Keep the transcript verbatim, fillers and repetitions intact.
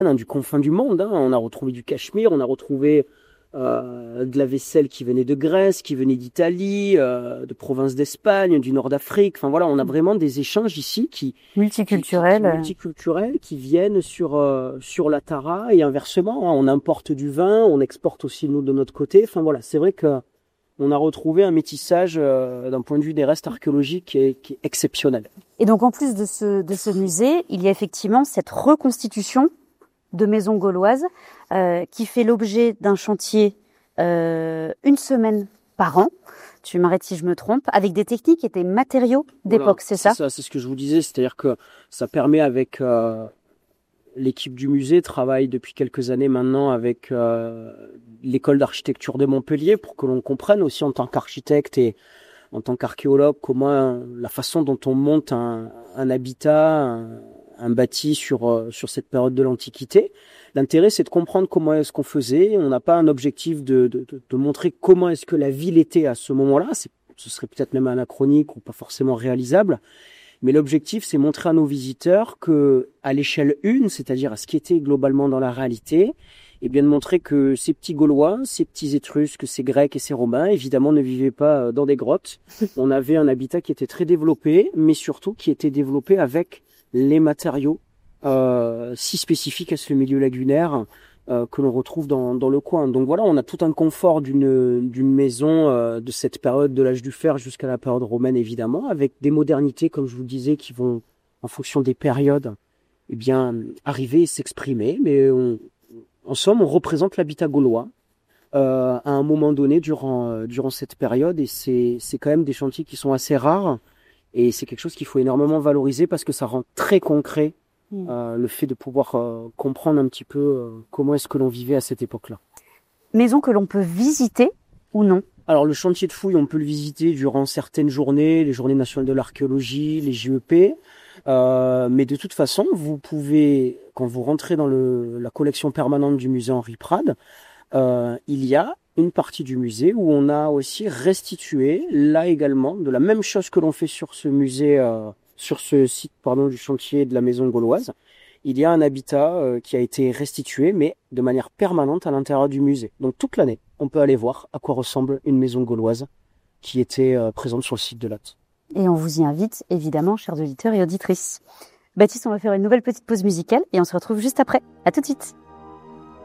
hein, du confin du monde. Hein. On a retrouvé du Cachemire, on a retrouvé euh, de la vaisselle qui venait de Grèce, qui venait d'Italie, euh, de province d'Espagne, du nord d'Afrique. Enfin voilà, on a vraiment des échanges ici qui multiculturels, qui, qui, multiculturels, qui viennent sur euh, sur la Tara et inversement. Hein. On importe du vin, on exporte aussi nous de notre côté. Enfin voilà, c'est vrai que on a retrouvé un métissage euh, d'un point de vue des restes archéologiques qui est, qui est exceptionnel. Et donc en plus de ce de ce musée, il y a effectivement cette reconstitution de maisons gauloises euh, qui fait l'objet d'un chantier euh, une semaine par an. Tu m'arrêtes si je me trompe, avec des techniques et des matériaux d'époque, Voilà, c'est ça? C'est ça, c'est ce que je vous disais, c'est-à-dire que ça permet avec euh, l'équipe du musée travaille depuis quelques années maintenant avec euh, l'école d'architecture de Montpellier pour que l'on comprenne aussi en tant qu'architecte et en tant qu'archéologue comment la façon dont on monte un, un habitat, un, un bâti sur euh, sur cette période de l'Antiquité. L'intérêt, c'est de comprendre comment est-ce qu'on faisait. On n'a pas un objectif de, de, de, de montrer comment est-ce que la ville était à ce moment-là. C'est, ce serait peut-être même anachronique ou pas forcément réalisable. Mais l'objectif, c'est montrer à nos visiteurs que, à l'échelle une, c'est-à-dire à ce qui était globalement dans la réalité, et bien de montrer que ces petits Gaulois, ces petits Étrusques, ces Grecs et ces Romains, évidemment, ne vivaient pas dans des grottes. On avait un habitat qui était très développé, mais surtout qui était développé avec les matériaux euh, si spécifiques à ce milieu lagunaire euh, que l'on retrouve dans, dans le coin. Donc voilà, on a tout un confort d'une d'une maison euh, de cette période de l'âge du fer jusqu'à la période romaine, évidemment, avec des modernités, comme je vous le disais, qui vont, en fonction des périodes, eh bien, arriver et s'exprimer. Mais on, en somme, on représente l'habitat gaulois euh, à un moment donné durant, euh, durant cette période, et c'est, c'est quand même des chantiers qui sont assez rares. Et c'est quelque chose qu'il faut énormément valoriser parce que ça rend très concret euh, le fait de pouvoir euh, comprendre un petit peu euh, comment est-ce que l'on vivait à cette époque-là. Maison que l'on peut visiter ou non? Alors le chantier de fouilles, on peut le visiter durant certaines journées, les journées nationales de l'archéologie, les J E P. Euh, mais de toute façon, vous pouvez, quand vous rentrez dans le, la collection permanente du musée Henri Prade, euh, il y a une partie du musée où on a aussi restitué, là également, de la même chose que l'on fait sur ce musée, euh, sur ce site, pardon, du chantier de la maison gauloise. Il y a un habitat euh, qui a été restitué, mais de manière permanente à l'intérieur du musée. Donc toute l'année, on peut aller voir à quoi ressemble une maison gauloise qui était euh, présente sur le site de Latte. Et on vous y invite, évidemment, chers auditeurs et auditrices. Baptiste, on va faire une nouvelle petite pause musicale et on se retrouve juste après. À tout de suite.